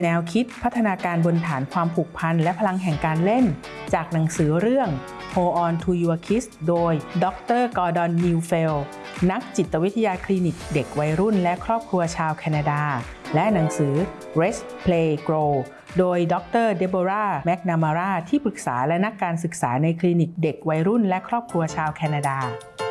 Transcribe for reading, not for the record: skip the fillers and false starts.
แนวคิดพัฒนาการบนฐานความผูกพันและพลังแห่งการเล่นจากหนังสือเรื่อง Hold On to Your Kids โดยดร. Gordon Neufeld นักจิตวิทยาคลินิกเด็กวัยรุ่นและครอบครัวชาวแคนาดาและหนังสือ Rest Play Grow โดยดร. Deborah McNamara ที่ปรึกษาและนักการศึกษาในคลินิกเด็กวัยรุ่นและครอบครัวชาวแคนาดา